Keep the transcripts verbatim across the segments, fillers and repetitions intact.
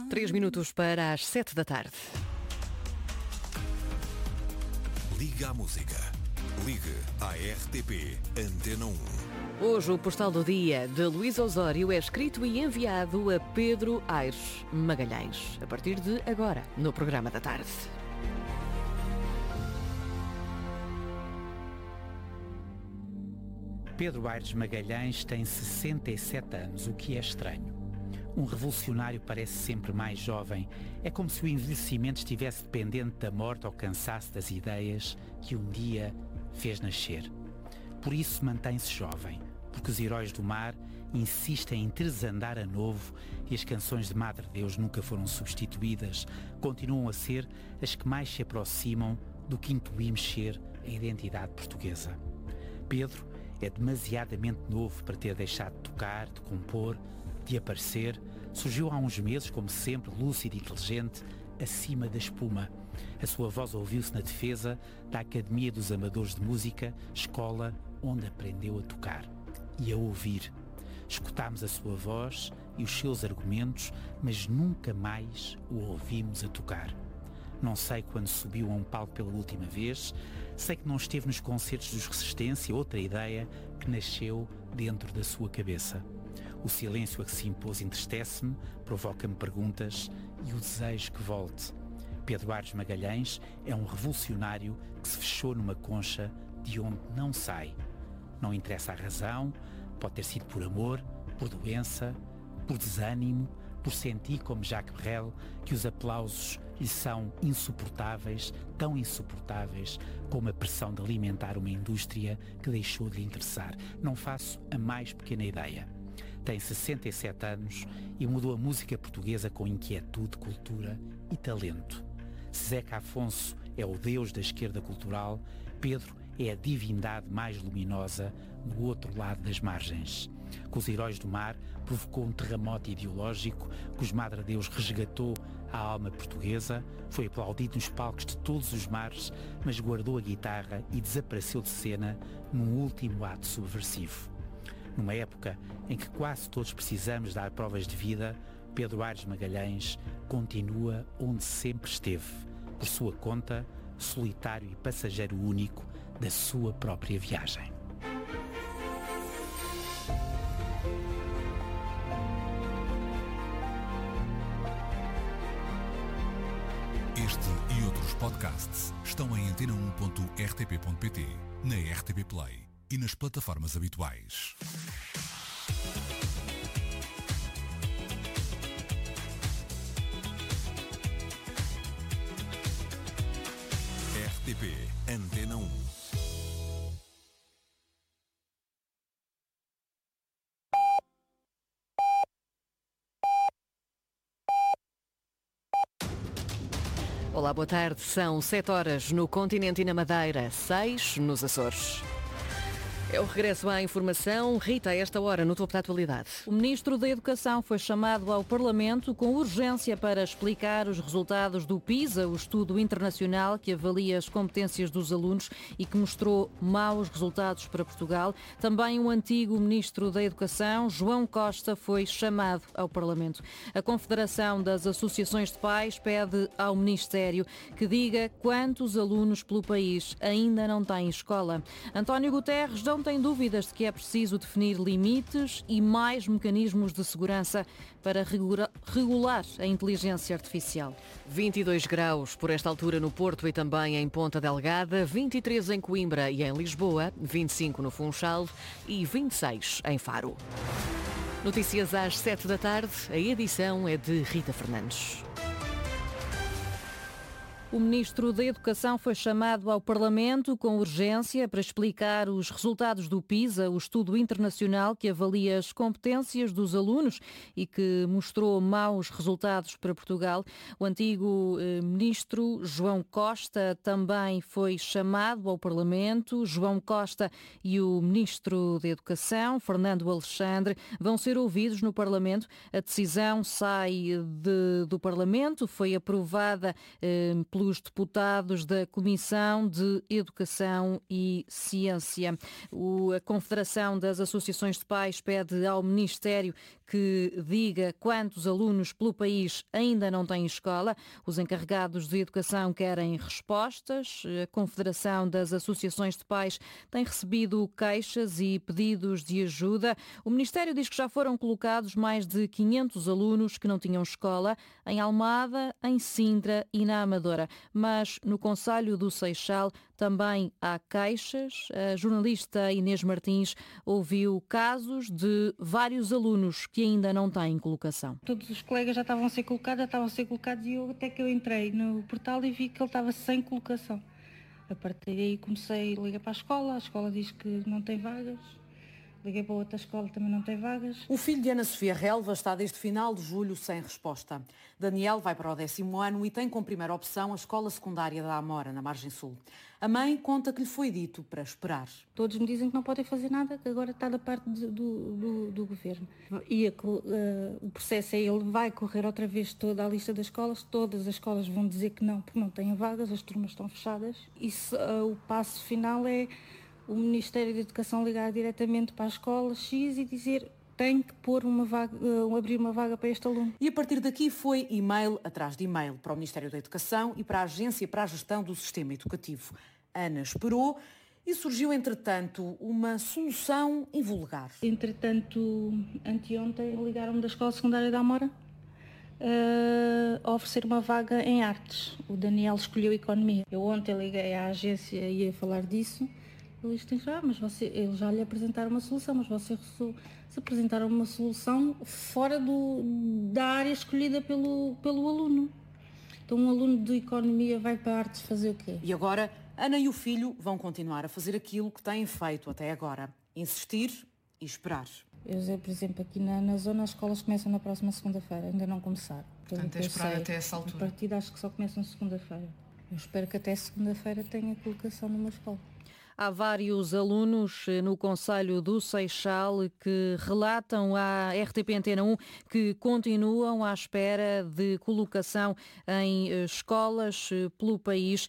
Três minutos para as sete da tarde. Liga à música. Ligue à R T P Antena um. Hoje o postal do dia de Luís Osório é escrito e enviado a Pedro Aires Magalhães, a partir de agora, no programa da tarde. Pedro Aires Magalhães tem sessenta e sete anos, o que é estranho. Um revolucionário parece sempre mais jovem. É como se o envelhecimento estivesse dependente da morte ou cansaço das ideias que um dia fez nascer. Por isso mantém-se jovem, porque os heróis do mar insistem em tresandar a novo e as canções de Madre Deus nunca foram substituídas. Continuam a ser as que mais se aproximam do que intuímos ser a identidade portuguesa. Pedro é demasiadamente novo para ter deixado de tocar, de compor, de aparecer. Surgiu há uns meses, como sempre, lúcido e inteligente, acima da espuma. A sua voz ouviu-se na defesa da Academia dos Amadores de Música, escola onde aprendeu a tocar e a ouvir. Escutámos a sua voz e os seus argumentos, mas nunca mais o ouvimos a tocar. Não sei quando subiu a um palco pela última vez, sei que não esteve nos concertos dos Resistência, outra ideia que nasceu dentro da sua cabeça. O silêncio a que se impôs entristece-me, provoca-me perguntas e o desejo que volte. Pedro Aires Magalhães é um revolucionário que se fechou numa concha de onde não sai. Não interessa a razão, pode ter sido por amor, por doença, por desânimo, por sentir, como Jacques Brel, que os aplausos lhe são insuportáveis, tão insuportáveis como a pressão de alimentar uma indústria que deixou de lhe interessar. Não faço a mais pequena ideia. Tem sessenta e sete anos e mudou a música portuguesa com inquietude, cultura e talento. Se Zeca Afonso é o deus da esquerda cultural, Pedro é a divindade mais luminosa no outro lado das margens. Com os Heróis do Mar provocou um terremoto ideológico, cujo Madre Deus resgatou a alma portuguesa, foi aplaudido nos palcos de todos os mares, mas guardou a guitarra e desapareceu de cena num último ato subversivo. Numa época em que quase todos precisamos dar provas de vida, Pedro Aires Magalhães continua onde sempre esteve, por sua conta, solitário e passageiro único da sua própria viagem. Este e outros podcasts estão em antena um ponto r t p ponto p t, na R T P Play e nas plataformas habituais. R T P Antena um. Olá, boa tarde. São sete horas no continente e na Madeira, seis nos Açores. É o regresso à informação. Rita, a esta hora, no topo da atualidade. O Ministro da Educação foi chamado ao Parlamento com urgência para explicar os resultados do PISA, o estudo internacional que avalia as competências dos alunos e que mostrou maus resultados para Portugal. Também o antigo Ministro da Educação, João Costa, foi chamado ao Parlamento. A Confederação das Associações de Pais pede ao Ministério que diga quantos alunos pelo país ainda não têm escola. António Guterres não tem dúvidas de que é preciso definir limites e mais mecanismos de segurança para regular a inteligência artificial. vinte e dois graus por esta altura no Porto e também em Ponta Delgada, vinte e três em Coimbra e em Lisboa, vinte e cinco no Funchal e vinte e seis em Faro. Notícias às sete da tarde, a edição é de Rita Fernandes. O Ministro da Educação foi chamado ao Parlamento com urgência para explicar os resultados do PISA, o estudo internacional que avalia as competências dos alunos e que mostrou maus resultados para Portugal. O antigo eh, Ministro João Costa também foi chamado ao Parlamento. João Costa e o Ministro da Educação, Fernando Alexandre, vão ser ouvidos no Parlamento. A decisão sai de, do Parlamento, foi aprovada eh, pelos deputados da Comissão de Educação e Ciência. O, a Confederação das Associações de Pais pede ao Ministério que diga quantos alunos pelo país ainda não têm escola. Os encarregados de educação querem respostas. A Confederação das Associações de Pais tem recebido queixas e pedidos de ajuda. O Ministério diz que já foram colocados mais de quinhentos alunos que não tinham escola em Almada, em Sintra e na Amadora. Mas no Concelho do Seixal também há queixas. A jornalista Inês Martins ouviu casos de vários alunos que ainda não têm colocação. Todos os colegas já estavam a ser colocados, já estavam a ser colocados e eu, até que eu entrei no portal e vi que ele estava sem colocação. A partir daí comecei a ligar para a escola, a escola diz que não tem vagas. Liguei para outra escola, também não tem vagas. O filho de Ana Sofia Relva está desde final de julho sem resposta. Daniel vai para o décimo ano e tem como primeira opção a escola secundária da Amora, na Margem Sul. A mãe conta que lhe foi dito para esperar. Todos me dizem que não podem fazer nada, que agora está da parte de, do, do, do governo. E a, uh, o processo é, ele vai correr outra vez toda a lista das escolas, todas as escolas vão dizer que não, porque não têm vagas, as turmas estão fechadas. E se, uh, o passo final é o Ministério da Educação ligar diretamente para a escola X e dizer tem que pôr uma vaga, uh, abrir uma vaga para este aluno. E a partir daqui foi e-mail atrás de e-mail para o Ministério da Educação e para a Agência para a Gestão do Sistema Educativo. Ana esperou e surgiu, entretanto, uma solução invulgar. Entretanto, anteontem ligaram-me da Escola Secundária da Amora uh, a oferecer uma vaga em artes. O Daniel escolheu Economia. Eu ontem liguei à agência e ia falar disso. Eles têm já, mas você, eles já lhe apresentaram uma solução, mas você se apresentaram uma solução fora do, da área escolhida pelo, pelo aluno. Então um aluno de Economia vai para artes fazer o quê? E agora, Ana e o filho vão continuar a fazer aquilo que têm feito até agora. Insistir e esperar. Eu sei, por exemplo, aqui na, na zona as escolas começam na próxima segunda-feira, ainda não começaram. Portanto, é esperar até essa altura. A partida acho que só começam segunda-feira. Eu espero que até segunda-feira tenha colocação numa escola. Há vários alunos no Concelho do Seixal que relatam à R T P Antena um que continuam à espera de colocação em escolas pelo país.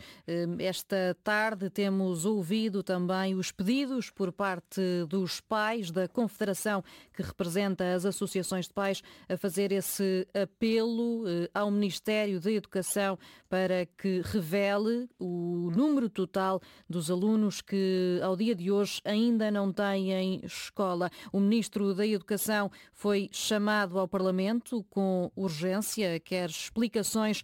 Esta tarde temos ouvido também os pedidos por parte dos pais da Confederação que representa as associações de pais a fazer esse apelo ao Ministério da Educação para que revele o número total dos alunos que que ao dia de hoje ainda não têm escola. O Ministro da Educação foi chamado ao Parlamento com urgência, quer explicações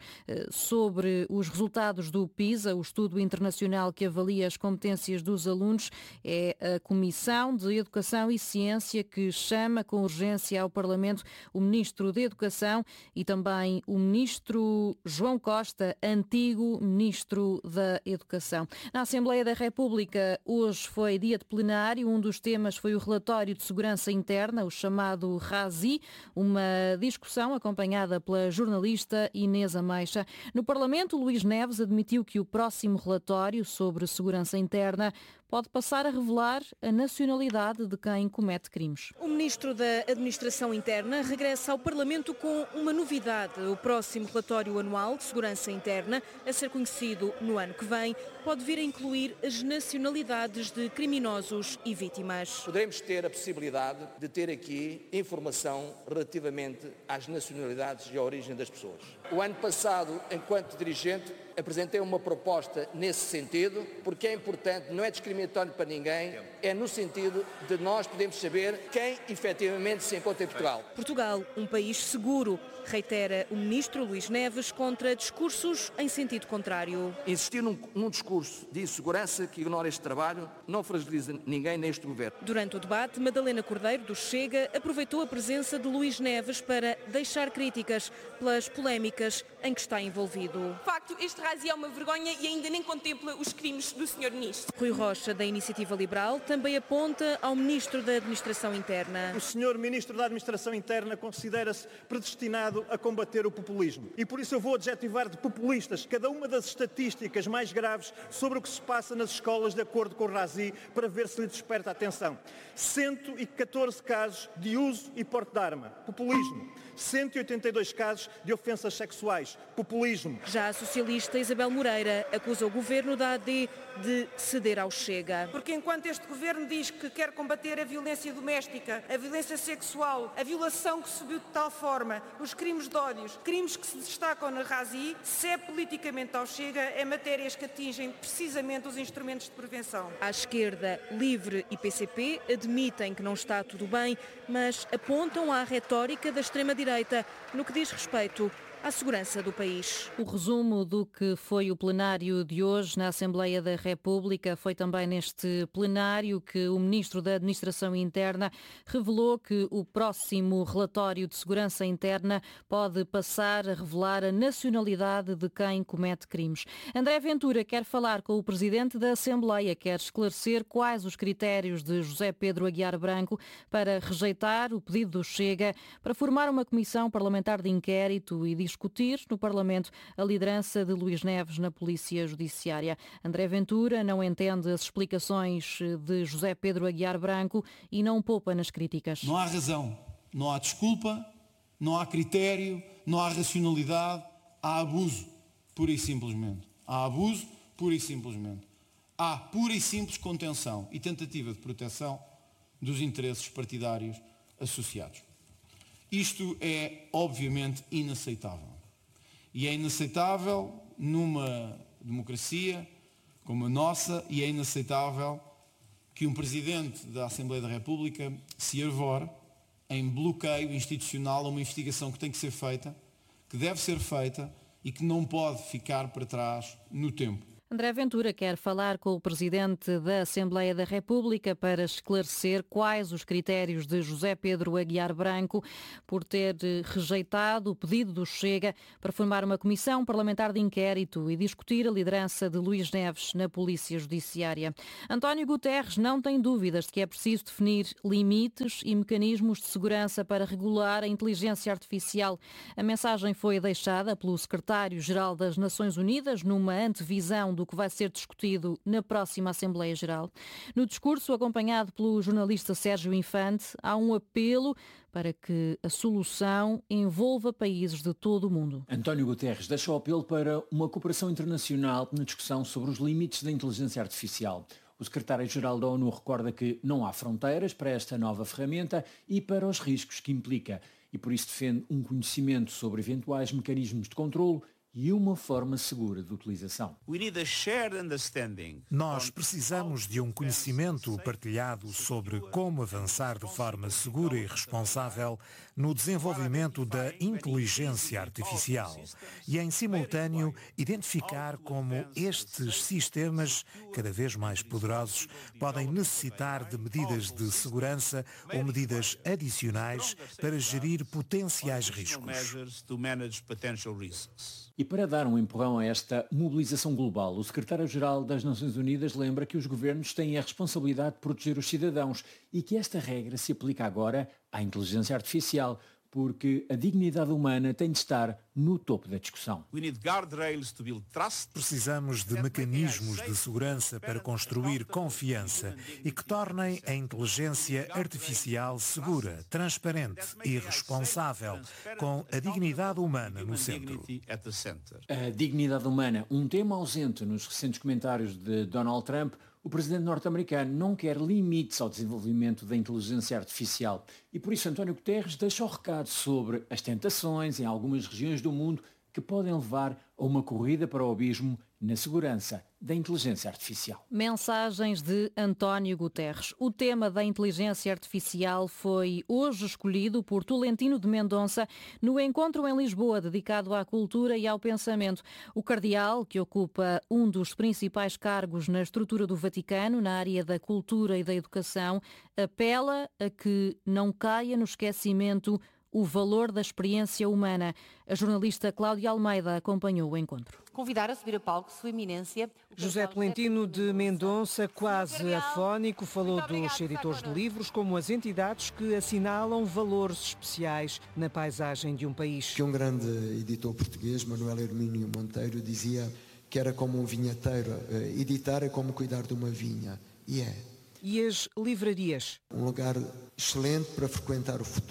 sobre os resultados do PISA, o estudo internacional que avalia as competências dos alunos. É a Comissão de Educação e Ciência que chama com urgência ao Parlamento o Ministro da Educação e também o Ministro João Costa, antigo Ministro da Educação. Na Assembleia da República, hoje foi dia de plenário. Um dos temas foi o relatório de segurança interna, o chamado RASI, uma discussão acompanhada pela jornalista Inês Ameixa. No Parlamento, Luís Neves admitiu que o próximo relatório sobre segurança interna pode passar a revelar a nacionalidade de quem comete crimes. O Ministro da Administração Interna regressa ao Parlamento com uma novidade. O próximo relatório anual de segurança interna, a ser conhecido no ano que vem, pode vir a incluir as nacionalidades de criminosos e vítimas. Poderemos ter a possibilidade de ter aqui informação relativamente às nacionalidades e à origem das pessoas. O ano passado, enquanto dirigente, apresentei uma proposta nesse sentido, porque é importante, não é discriminatório para ninguém, é no sentido de nós podermos saber quem efetivamente se encontra em Portugal. Portugal, um país seguro, reitera o Ministro Luís Neves contra discursos em sentido contrário. Insistir num, num discurso de insegurança que ignora este trabalho não fragiliza ninguém neste governo. Durante o debate, Madalena Cordeiro, do Chega, aproveitou a presença de Luís Neves para deixar críticas pelas polémicas em que está envolvido. De facto, este RASI é uma vergonha e ainda nem contempla os crimes do senhor Ministro. Rui Rocha, da Iniciativa Liberal, também aponta ao Ministro da Administração Interna. O senhor Ministro da Administração Interna considera-se predestinado a combater o populismo. E por isso eu vou adjetivar de populistas cada uma das estatísticas mais graves sobre o que se passa nas escolas de acordo com o RASI para ver se lhe desperta a atenção. cento e catorze casos de uso e porte de arma. Populismo. cento e oitenta e dois casos de ofensas sexuais. Populismo. Já a socialista Isabel Moreira acusa o governo da A D de ceder ao Chega. Porque enquanto este governo diz que quer combater a violência doméstica, a violência sexual, a violação que subiu de tal forma, os crimes de ódio, crimes que se destacam na Razi, se é politicamente ao Chega, é matérias que atingem precisamente os instrumentos de prevenção. À esquerda, Livre e P C P admitem que não está tudo bem, mas apontam à retórica da extrema-direita no que diz respeito à segurança do país. O resumo do que foi o plenário de hoje na Assembleia da República foi também neste plenário que o Ministro da Administração Interna revelou que o próximo relatório de segurança interna pode passar a revelar a nacionalidade de quem comete crimes. André Ventura quer falar com o Presidente da Assembleia, quer esclarecer quais os critérios de José Pedro Aguiar Branco para rejeitar o pedido do Chega para formar uma comissão parlamentar de inquérito e discutir no Parlamento a liderança de Luís Neves na Polícia Judiciária. André Ventura não entende as explicações de José Pedro Aguiar Branco e não poupa nas críticas. Não há razão, não há desculpa, não há critério, não há racionalidade, há abuso, pura e simplesmente. Há abuso, pura e simplesmente. Há pura e simples contenção e tentativa de proteção dos interesses partidários associados. Isto é, obviamente, inaceitável. E é inaceitável numa democracia como a nossa e é inaceitável que um Presidente da Assembleia da República se arvore em bloqueio institucional a uma investigação que tem que ser feita, que deve ser feita e que não pode ficar para trás no tempo. André Ventura quer falar com o Presidente da Assembleia da República para esclarecer quais os critérios de José Pedro Aguiar Branco por ter rejeitado o pedido do Chega para formar uma comissão parlamentar de inquérito e discutir a liderança de Luís Neves na Polícia Judiciária. António Guterres não tem dúvidas de que é preciso definir limites e mecanismos de segurança para regular a inteligência artificial. A mensagem foi deixada pelo Secretário-Geral das Nações Unidas numa antevisão do que vai ser discutido na próxima Assembleia Geral. No discurso, acompanhado pelo jornalista Sérgio Infante, há um apelo para que a solução envolva países de todo o mundo. António Guterres deixa o apelo para uma cooperação internacional na discussão sobre os limites da inteligência artificial. O secretário-geral da ONU recorda que não há fronteiras para esta nova ferramenta e para os riscos que implica, e por isso defende um conhecimento sobre eventuais mecanismos de controlo e uma forma segura de utilização. Nós precisamos de um conhecimento partilhado sobre como avançar de forma segura e responsável no desenvolvimento da inteligência artificial e, em simultâneo, identificar como estes sistemas, cada vez mais poderosos, podem necessitar de medidas de segurança ou medidas adicionais para gerir potenciais riscos. E para dar um empurrão a esta mobilização global, o secretário-geral das Nações Unidas lembra que os governos têm a responsabilidade de proteger os cidadãos e que esta regra se aplica agora à inteligência artificial, porque a dignidade humana tem de estar no topo da discussão. Precisamos de mecanismos de segurança para construir confiança e que tornem a inteligência artificial segura, transparente e responsável, com a dignidade humana no centro. A dignidade humana, um tema ausente nos recentes comentários de Donald Trump. O presidente norte-americano não quer limites ao desenvolvimento da inteligência artificial e por isso António Guterres deixa o recado sobre as tentações em algumas regiões do mundo que podem levar a uma corrida para o abismo na segurança da inteligência artificial. Mensagens de António Guterres. O tema da inteligência artificial foi hoje escolhido por Tolentino de Mendonça no encontro em Lisboa dedicado à cultura e ao pensamento. O cardeal, que ocupa um dos principais cargos na estrutura do Vaticano, na área da cultura e da educação, apela a que não caia no esquecimento o valor da experiência humana. A jornalista Cláudia Almeida acompanhou o encontro. Convidar a subir a palco Sua Eminência José Tolentino de Mendonça, quase afónico, falou dos editores de livros como as entidades que assinalam valores especiais na paisagem de um país. Que um grande editor português, Manuel Hermínio Monteiro, dizia que era como um vinheteiro, editar é como cuidar de uma vinha, e é. E as livrarias? Um lugar excelente para frequentar o futuro.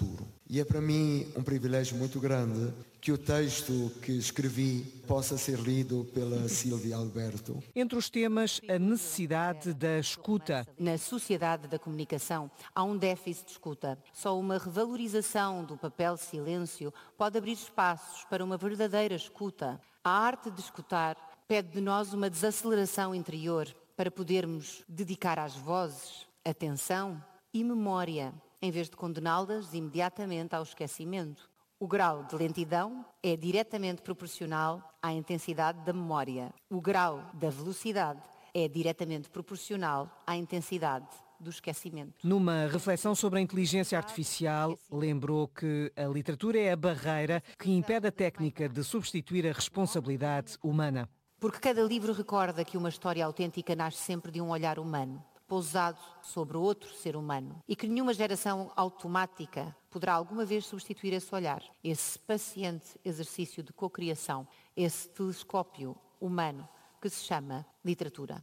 E é para mim um privilégio muito grande que o texto que escrevi possa ser lido pela Sílvia Alberto. Entre os temas, a necessidade da escuta. Na sociedade da comunicação há um déficit de escuta. Só uma revalorização do papel silêncio pode abrir espaços para uma verdadeira escuta. A arte de escutar pede de nós uma desaceleração interior para podermos dedicar às vozes atenção e memória, em vez de condená-las imediatamente ao esquecimento. O grau de lentidão é diretamente proporcional à intensidade da memória. O grau da velocidade é diretamente proporcional à intensidade do esquecimento. Numa reflexão sobre a inteligência artificial, lembrou que a literatura é a barreira que impede a técnica de substituir a responsabilidade humana. Porque cada livro recorda que uma história autêntica nasce sempre de um olhar humano, pousado sobre outro ser humano, e que nenhuma geração automática poderá alguma vez substituir esse olhar, esse paciente exercício de cocriação, esse telescópio humano que se chama literatura.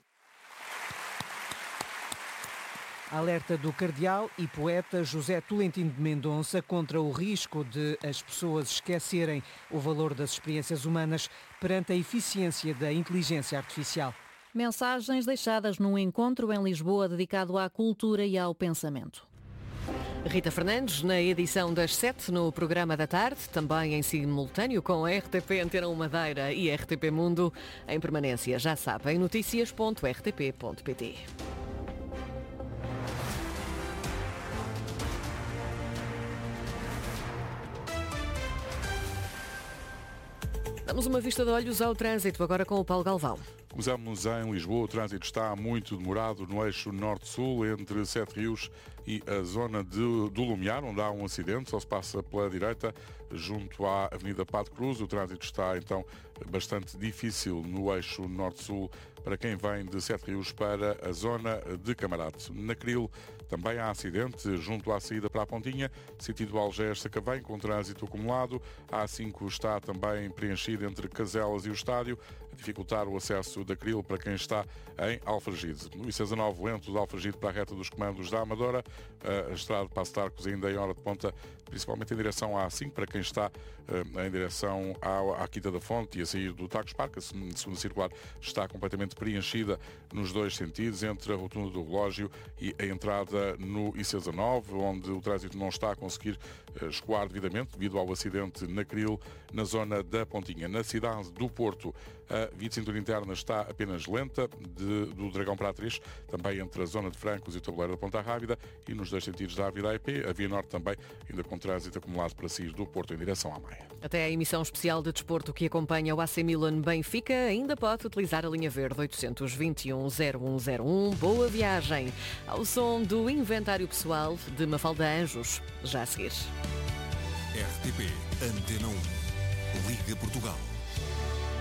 Alerta do cardeal e poeta José Tolentino de Mendonça contra o risco de as pessoas esquecerem o valor das experiências humanas perante a eficiência da inteligência artificial. Mensagens deixadas num encontro em Lisboa dedicado à cultura e ao pensamento. Rita Fernandes, na edição das sete no programa da tarde, também em simultâneo com a R T P Antena um Madeira e R T P Mundo, em permanência, já sabem, notícias ponto r t p ponto p t. Damos uma vista de olhos ao trânsito, agora com o Paulo Galvão. Começamos em Lisboa. O trânsito está muito demorado no eixo norte-sul, entre Sete Rios e a zona de, do Lumiar, onde há um acidente, só se passa pela direita, junto à Avenida Pato Cruz. O trânsito está, então, bastante difícil no eixo norte-sul para quem vem de Sete Rios para a zona de Camarate. Na Cril também há acidente junto à saída para a Pontinha, sentido Algés-Sacavém, com trânsito acumulado. A A cinco está também preenchida entre Caselas e o Estádio, a dificultar o acesso da Cril para quem está em Alfragide. No I C dezanove, lento de Alfragide para a reta dos comandos da Amadora. A estrada de Passo de Arcos ainda em hora de ponta, principalmente em direção à A cinco, para quem está uh, em direção à, à Quinta da Fonte e a sair do Tacos Parque. A segunda circular está completamente preenchida nos dois sentidos, entre a rotunda do relógio e a entrada no I C dezanove, onde o trânsito não está a conseguir uh, escoar devidamente, devido ao acidente na Cril, na zona da Pontinha. Na cidade do Porto, a via de cintura interna está apenas lenta, de, do Dragão para a Atriz, também entre a zona de Francos e o tabuleiro da Ponta Rábida, e nos dois sentidos da Ávila A E P, a via norte também, ainda com trânsito acumulado para sair do Porto em direção à Maia. Até a emissão especial de desporto que acompanha o A C Milan Benfica ainda pode utilizar a linha verde oitocentos e vinte e um, zero um zero um. Boa viagem ao som do inventário pessoal de Mafalda Anjos, já a seguir. R T P Antena um. Liga Portugal.